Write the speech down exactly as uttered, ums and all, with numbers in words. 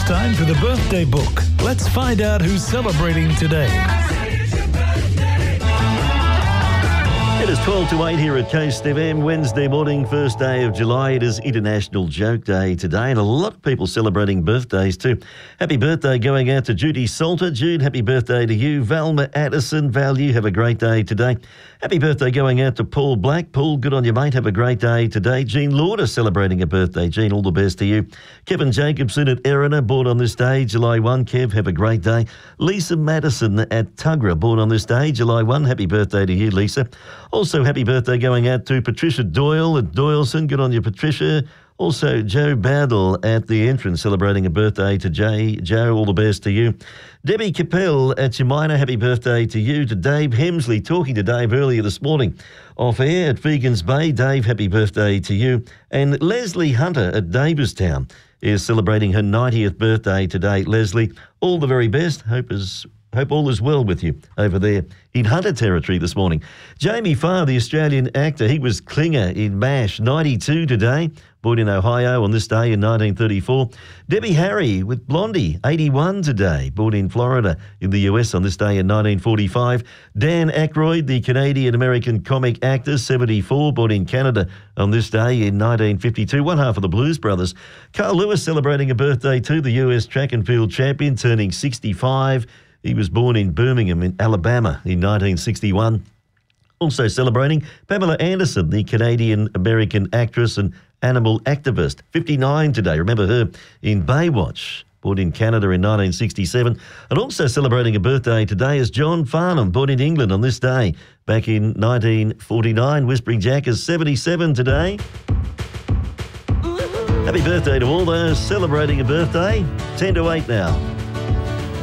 time for the birthday book. Let's find out who's celebrating today. It is twelve to eight here at Coast F M, Wednesday morning, first day of July. It is International Joke Day today, and a lot of people celebrating birthdays too. Happy birthday going out to Judy Salter. Jude, happy birthday to you. Valma Addison, Val, you have a great day today. Happy birthday going out to Paul Black. Paul, good on you, mate. Have a great day today. Jean Lauder celebrating a birthday. Jean, all the best to you. Kevin Jacobson at Erina, born on this day, July first. Kev, have a great day. Lisa Madison at Tuggerah, born on this day, July first. Happy birthday to you, Lisa. Also, happy birthday going out to Patricia Doyle at Doyleson. Good on you, Patricia. Also, Joe Bowdle at the entrance celebrating a birthday to Jay. Joe, all the best to you. Debbie Capel at Jemina, happy birthday to you. To Dave Hemsley, talking to Dave earlier this morning off air at Vegans Bay. Dave, happy birthday to you. And Leslie Hunter at Davistown is celebrating her ninetieth birthday today. Leslie, all the very best. Hope is... Hope all is well with you over there in Hunter territory this morning. Jamie Farr, the Australian actor, he was Klinger in MASH, ninety-two today, born in Ohio on this day in nineteen thirty-four. Debbie Harry with Blondie, eighty-one today, born in Florida in the U S on this day in nineteen forty-five. Dan Aykroyd, the Canadian-American comic actor, seventy-four, born in Canada on this day in nineteen fifty-two, one half of the Blues Brothers. Carl Lewis celebrating a birthday too, the U S track and field champion, turning sixty-five. He was born in Birmingham in Alabama in nineteen sixty-one. Also celebrating Pamela Anderson, the Canadian-American actress and animal activist, fifty-nine today. Remember her in Baywatch, born in Canada in nineteen sixty-seven. And also celebrating a birthday today is John Farnham, born in England on this day back in nineteen forty-nine. Whispering Jack is seventy-seven today. Happy birthday to all those celebrating a birthday. ten to eight now.